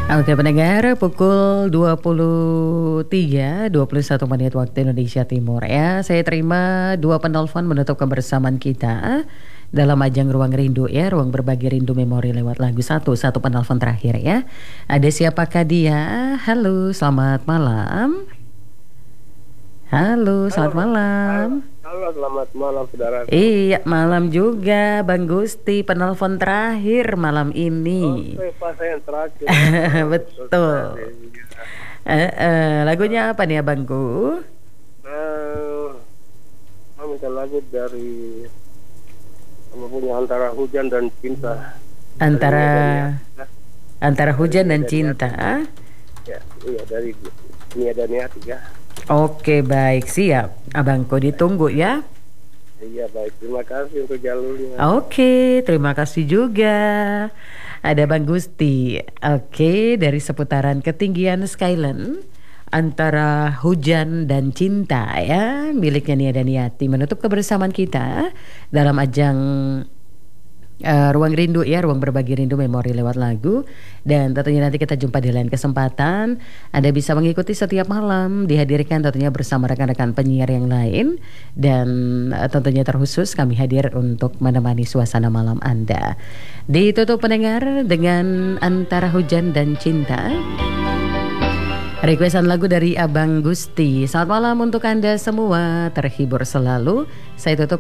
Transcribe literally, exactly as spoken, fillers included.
Oke pendengar, pukul dua puluh tiga dua puluh satu menit waktu Indonesia Timur ya. Saya terima dua penelpon menutup kebersamaan kita dalam ajang Ruang Rindu ya, ruang berbagi rindu memori lewat lagu. Satu, satu penelpon terakhir ya. Ada siapakah dia? Halo, selamat malam. Halo, selamat Halo, malam. halo, selamat malam saudara. Iya, malam juga Bang Gusti, penelpon terakhir malam ini. Oke, pas saya yang terakhir. Betul. Eh, eh, lagunya apa nih abangku? Nah, saya minta lagu dari apa punya Antara Hujan dan Cinta. Antara Dari antara hujan dan Dari cinta. Ya, iya dari Nia Daniati ya. Oke, baik, siap. Abangku ditunggu ya. Iya baik, terima kasih untuk jalurnya. Oke, terima kasih juga. Ada Bang Gusti. Oke, dari seputaran ketinggian Skyland. Antara hujan dan cinta ya, miliknya Nia Daniati menutup kebersamaan kita dalam ajang uh, Ruang Rindu ya, ruang berbagi rindu memori lewat lagu. Dan tentunya nanti kita jumpa di lain kesempatan. Anda bisa mengikuti setiap malam, dihadirkan tentunya bersama rekan-rekan penyiar yang lain. Dan uh, tentunya terkhusus kami hadir untuk menemani suasana malam Anda. Ditutup pendengar dengan Antara Hujan dan Cinta, requestan lagu dari Abang Gusti. Selamat malam untuk Anda semua, terhibur selalu. Saya tutup